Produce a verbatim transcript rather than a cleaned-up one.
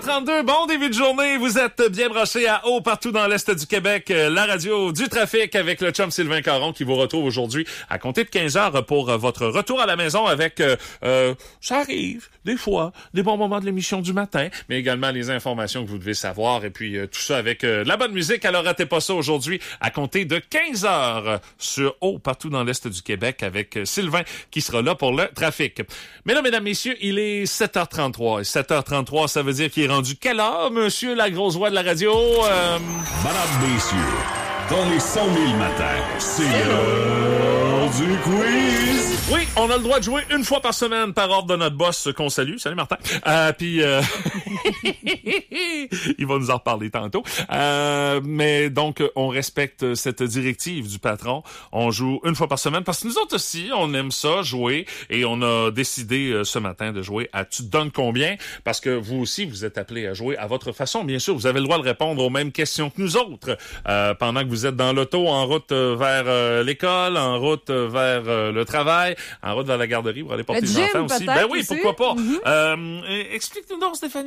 trente-deux, bon début de journée. Vous êtes bien branchés à haut partout dans l'Est du Québec. La radio du trafic avec le chum Sylvain Caron qui vous retrouve aujourd'hui à compter de quinze heures pour votre retour à la maison avec, euh, euh, ça arrive, des fois, des bons moments de l'émission du matin, mais également les informations que vous devez savoir et puis euh, tout ça avec euh, de la bonne musique. Alors ratez pas ça aujourd'hui à compter de quinze heures sur haut partout dans l'Est du Québec avec euh, Sylvain qui sera là pour le trafic. Mais là, mesdames, messieurs, il est sept heures trente-trois. Et sept heures trente-trois, ça veut dire qu'il est rendu quelle heure, monsieur la grosse voix de la radio? Euh... Madame, messieurs, dans les cent mille matins, c'est l'heure du quiz! Oui, on a le droit de jouer une fois par semaine par ordre de notre boss qu'on salue. Salut Martin. Euh, puis euh... il va nous en reparler tantôt. Euh, mais donc, on respecte cette directive du patron. On joue une fois par semaine parce que nous autres aussi, on aime ça, jouer. Et on a décidé euh, ce matin de jouer à Tu te donnes combien? Parce que vous aussi, vous êtes appelés à jouer à votre façon. Bien sûr, vous avez le droit de répondre aux mêmes questions que nous autres. Euh, pendant que vous êtes dans l'auto, en route vers euh, l'école, en route vers euh, le travail, en route vers la garderie pour aller porter le les gym, enfants aussi. Ben oui, aussi. pourquoi pas. Mm-hmm. Euh, explique-nous donc, Stéphanie.